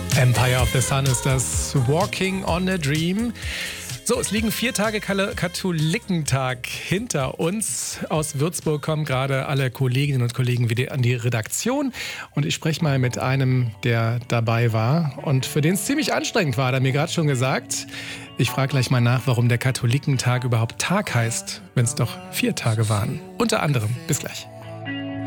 Empire of the Sun ist das, Walking on a Dream. So, es liegen 4 Tage Katholikentag hinter uns. Aus Würzburg kommen gerade alle Kolleginnen und Kollegen wieder an die Redaktion. Und ich spreche mal mit einem, der dabei war und für den es ziemlich anstrengend war, hat er mir gerade schon gesagt. Ich frage gleich mal nach, warum der Katholikentag überhaupt Tag heißt, wenn es doch 4 Tage waren. Unter anderem. Bis gleich.